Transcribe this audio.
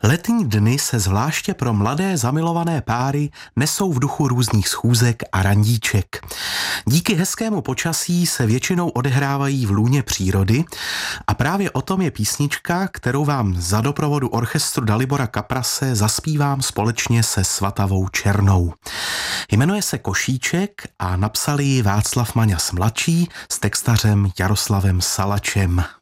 Letní dny se zvláště pro mladé zamilované páry nesou v duchu různých schůzek a randíček. Díky hezkému počasí se většinou odehrávají v lůně přírody a právě o tom je písnička, kterou vám za doprovodu orchestru Dalibora Kaprase zaspívám společně se Svatavou Černou. Jmenuje se Košíček a napsali ji Václav Maňas mladší s textařem Jaroslavem Salačem.